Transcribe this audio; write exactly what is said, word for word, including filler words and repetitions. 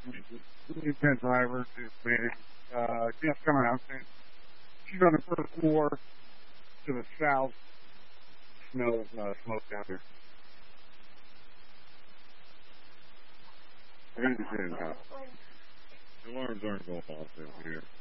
New pen driver is made it. Uh, just coming out. She's on the first floor to the south. Smells uh, smoke down here. I got to say, the alarms aren't going off over here.